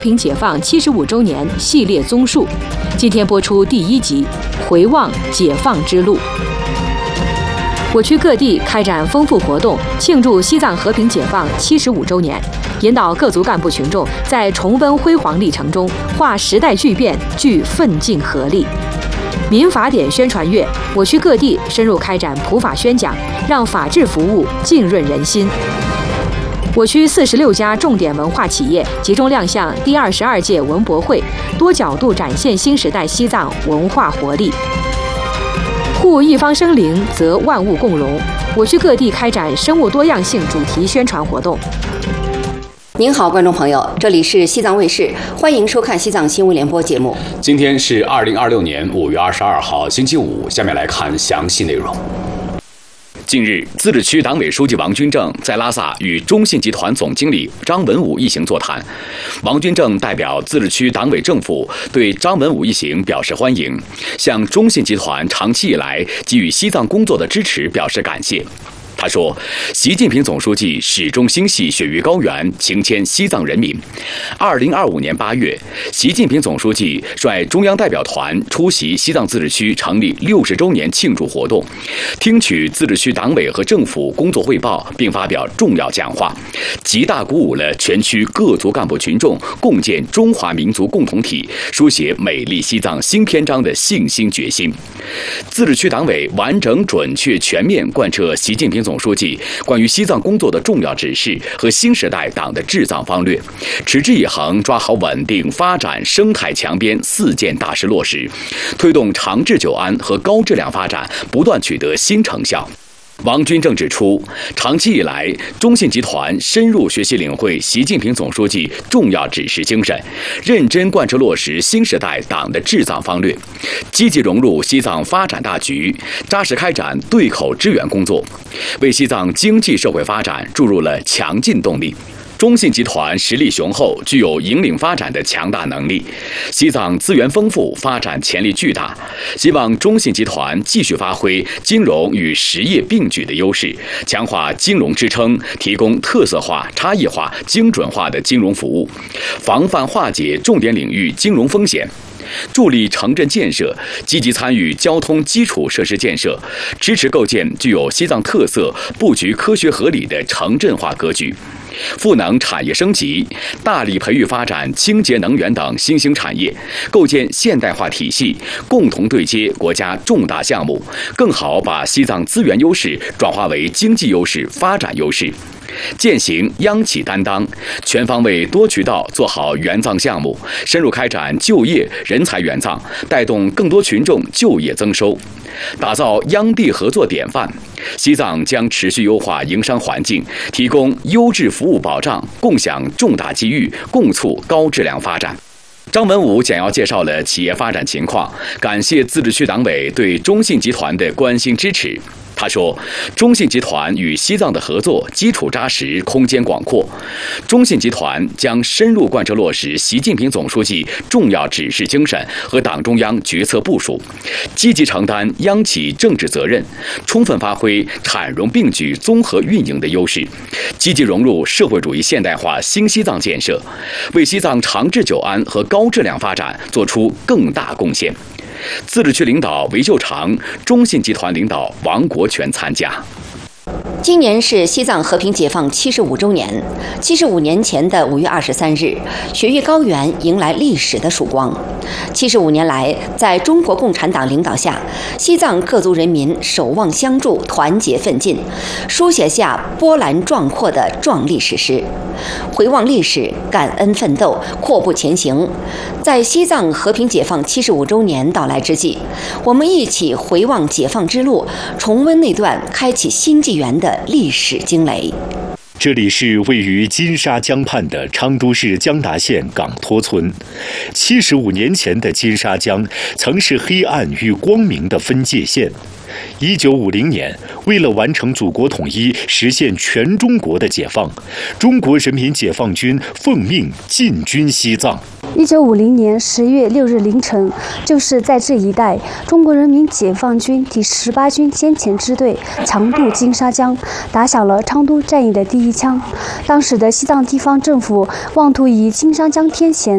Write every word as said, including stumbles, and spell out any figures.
平解放七十五周年系列综述，今天播出第一集《回望解放之路》。我区各地开展丰富活动，庆祝西藏和平解放七十五周年，引导各族干部群众在重温辉煌历程中化时代巨变，聚奋进合力。民法典宣传月，我区各地深入开展普法宣讲，让法治服务浸润人心。我区四十六家重点文化企业集中亮相第二十二届文博会，多角度展现新时代西藏文化活力。护一方生灵，则万物共荣。我区各地开展生物多样性主题宣传活动。 您好，观众朋友，这里是西藏卫视，欢迎收看西藏新闻联播节目。 今天是二零二六年五月二十二号，星期五。下面来看详细内容。近日，自治区党委书记王军正在拉萨与中信集团总经理张文武一行座谈。王军正代表自治区党委政府对张文武一行表示欢迎，向中信集团长期以来给予西藏工作的支持表示感谢。他说，习近平总书记始终心系雪域高原，情牵西藏人民。二零二五年八月，习近平总书记率中央代表团出席西藏自治区成立六十周年庆祝活动，听取自治区党委和政府工作汇报，并发表重要讲话，极大鼓舞了全区各族干部群众共建中华民族共同体、书写美丽西藏新篇章的信心决心。自治区党委完整、准确、全面贯彻习近平总书记关于西藏工作的重要指示和新时代党的治藏方略，持之以恒抓好稳定发展生态强边四件大事落实，推动长治久安和高质量发展不断取得新成效。王军正指出，长期以来，中信集团深入学习领会习近平总书记重要指示精神，认真贯彻落实新时代党的治藏方略，积极融入西藏发展大局，扎实开展对口支援工作，为西藏经济社会发展注入了强劲动力。中信集团实力雄厚，具有引领发展的强大能力。西藏资源丰富，发展潜力巨大。希望中信集团继续发挥金融与实业并举的优势，强化金融支撑，提供特色化、差异化、精准化的金融服务，防范化解重点领域金融风险。助力城镇建设，积极参与交通基础设施建设，支持构建具有西藏特色、布局科学合理的城镇化格局。赋能产业升级，大力培育发展清洁能源等新兴产业，构建现代化体系，共同对接国家重大项目，更好把西藏资源优势转化为经济优势、发展优势。践行央企担当，全方位多渠道做好援藏项目，深入开展就业人才援藏，带动更多群众就业增收，打造央地合作典范。西藏将持续优化营商环境，提供优质服务保障，共享重大机遇，共促高质量发展。张文武简要介绍了企业发展情况，感谢自治区党委对中信集团的关心支持。他说，中信集团与西藏的合作基础扎实，空间广阔。中信集团将深入贯彻落实习近平总书记重要指示精神和党中央决策部署，积极承担央企政治责任，充分发挥产融并举综合运营的优势，积极融入社会主义现代化新西藏建设，为西藏长治久安和高质量发展做出更大贡献。自治区领导韦秀长，中信集团领导王国全参加。 今年是西藏和平解放七十五周年。七十五年前的五月二十三日，雪域高原迎来历史的曙光。七十五年来，在中国共产党领导下，西藏各族人民守望相助，团结奋进，书写下波澜壮阔的壮丽史诗。回望历史，感恩奋斗，阔步前行。在西藏和平解放七十五周年到来之际，我们一起回望解放之路，重温那段开启新纪元的历史惊雷。 这里是位于金沙江畔的昌都市江达县岗托村。七十五年前的金沙江曾是黑暗与光明的分界线。一九五零年，为了完成祖国统一，实现全中国的解放，中国人民解放军奉命进军西藏。 一九五零年十月六日凌晨，就是在这一带，中国人民解放军第十八军先遣支队强渡金沙江，打响了昌都战役的第一枪。当时的西藏地方政府妄图以金沙江天险